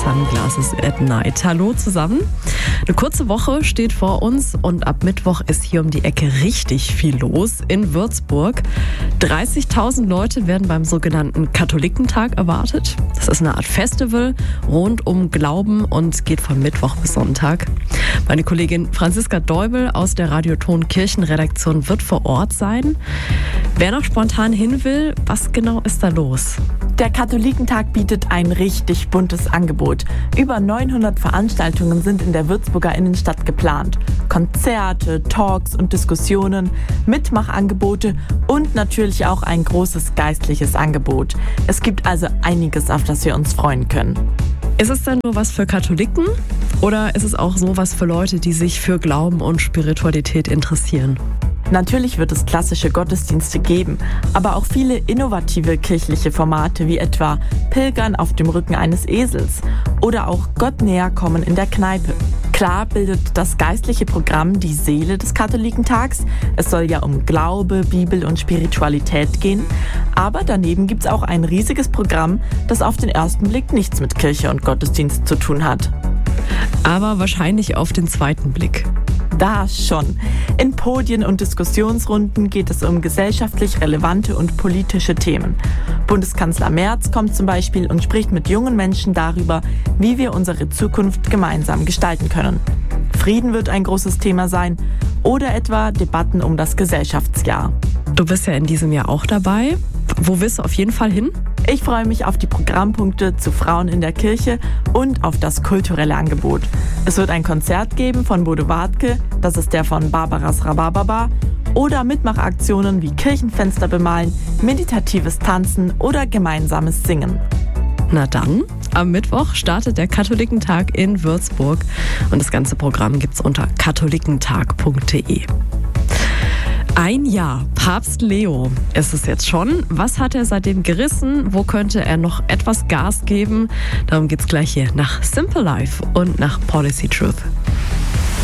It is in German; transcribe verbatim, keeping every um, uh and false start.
Sunglasses at Night. Hallo zusammen. Eine kurze Woche steht vor uns und ab Mittwoch ist hier um die Ecke richtig viel los in Würzburg. dreißigtausend Leute werden beim sogenannten Katholikentag erwartet. Das ist eine Art Festival rund um Glauben und geht von Mittwoch bis Sonntag. Meine Kollegin Franziska Deubel aus der Radioton Kirchenredaktion wird vor Ort sein. Wer noch spontan hin will, was genau ist da los? Der Katholikentag bietet ein richtig buntes Angebot. Über neunhundert Veranstaltungen sind in der Würzburger Innenstadt geplant. Konzerte, Talks und Diskussionen, Mitmachangebote und natürlich auch ein großes geistliches Angebot. Es gibt also einiges, auf das wir uns freuen können. Ist es denn nur was für Katholiken oder ist es auch so was für Leute, die sich für Glauben und Spiritualität interessieren? Natürlich wird es klassische Gottesdienste geben, aber auch viele innovative kirchliche Formate wie etwa Pilgern auf dem Rücken eines Esels oder auch Gott näher kommen in der Kneipe. Klar bildet das geistliche Programm die Seele des Katholikentags. Es soll ja um Glaube, Bibel und Spiritualität gehen. Aber daneben gibt es auch ein riesiges Programm, das auf den ersten Blick nichts mit Kirche und Gottesdienst zu tun hat. Aber wahrscheinlich auf den zweiten Blick. Da schon. In Podien und Diskussionsrunden geht es um gesellschaftlich relevante und politische Themen. Bundeskanzler Merz kommt zum Beispiel und spricht mit jungen Menschen darüber, wie wir unsere Zukunft gemeinsam gestalten können. Frieden wird ein großes Thema sein oder etwa Debatten um das Gesellschaftsjahr. Du bist ja in diesem Jahr auch dabei. Wo willst du auf jeden Fall hin? Ich freue mich auf die Programmpunkte zu Frauen in der Kirche und auf das kulturelle Angebot. Es wird ein Konzert geben von Bodo Wartke, das ist der von Barbaras Rhabarberbar, oder Mitmachaktionen wie Kirchenfenster bemalen, meditatives Tanzen oder gemeinsames Singen. Na dann, am Mittwoch startet der Katholikentag in Würzburg und das ganze Programm gibt's unter katholikentag punkt de. Ein Jahr, Papst Leo ist es jetzt schon. Was hat er seitdem gerissen? Wo könnte er noch etwas Gas geben? Darum geht's gleich hier nach Simple Life und nach Policy Truth.